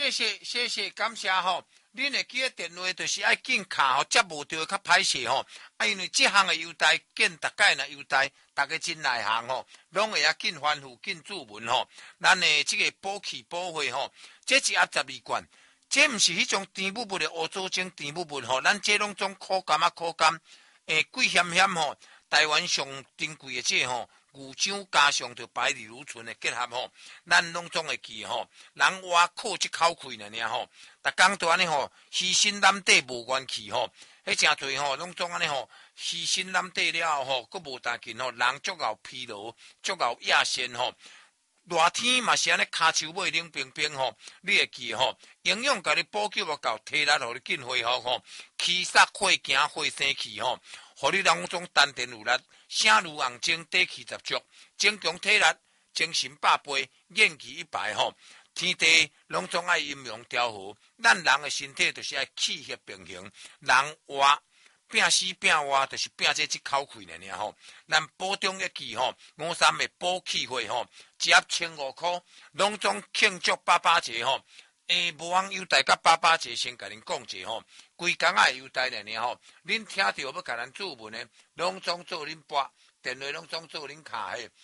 谢谢，感谢吼。恁会记个电话，就是爱紧卡吼，接无到较歹势吼。因为这项的优待，见大概若优待，大家真内行吼，拢会较紧欢呼、紧注文吼。咱的这个保气保费吼，这一盒12罐，这毋是迄种甜蜜蜜的乌糟精甜蜜蜜吼，咱这拢种苦柑贵咸咸吼，台湾上珍贵的这吼。牛樟加上着百里芦醇的结合吼，咱拢总会记吼。人活靠这口气尔吼，逐工都安尼吼，牺牲染底无元气吼。迄诚侪吼，拢总安尼吼，牺牲染底了吼，佫无大劲吼，人足够疲劳，足够亚线吼。热天嘛是安尼，骹手尾冷冰冰吼，你会记吼，营养甲你补给无够，体力互你紧恢复吼，气煞火行火生气吼。互你拢总丹田有力，声如红钟，底气十足，增强体力，精神百倍，元气一排吼。天地拢总爱阴阳调和，咱人的身体就是爱气血平衡，人活拼死拼活，就是拼这口气尔吼。咱保重一记吼，53的保气会吼，一盒1500块，拢总庆祝8节吼。无通优待甲8节，先甲恁讲者吼，规工仔优待尔吼，恁听到要甲咱注文的，拢总做恁拨，电话拢总做恁卡的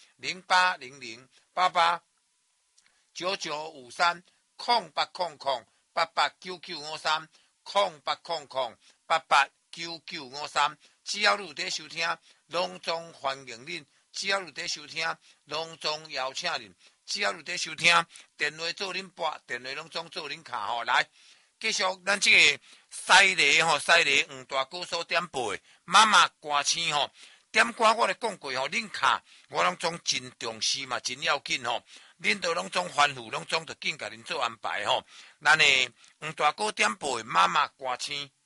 0800889953，0800889953，只要你有在收听，拢总欢迎恁，只要有在收听，拢总邀请恁。只要有在收听，电话做恁拨，电话拢总做恁卡吼。来，继续咱这个西梨吼，西梨黄大哥所点播的妈妈歌星吼，点歌我咧讲过吼，恁卡我拢总真重视嘛，真要紧吼。恁都拢总欢呼，拢总着紧甲恁做安排吼。咱的黄大哥点播的妈妈歌星。